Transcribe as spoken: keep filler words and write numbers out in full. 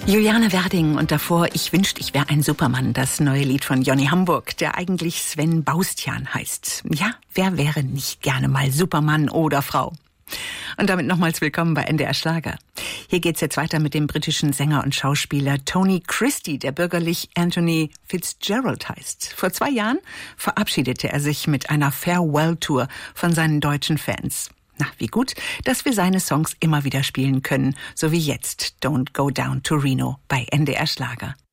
Juliane Werding und davor Ich wünscht, ich wäre ein Supermann, das neue Lied von Johnny Hamburg, der eigentlich Sven Baustian heißt. Ja, wer wäre nicht gerne mal Supermann oder Frau? Und damit nochmals willkommen bei N D R Schlager. Hier geht's jetzt weiter mit dem britischen Sänger und Schauspieler Tony Christie, der bürgerlich Anthony Fitzgerald heißt. Vor zwei Jahren verabschiedete er sich mit einer Farewell-Tour von seinen deutschen Fans. Na, wie gut, dass wir seine Songs immer wieder spielen können, so wie jetzt Don't Go Down to Reno bei N D R Schlager.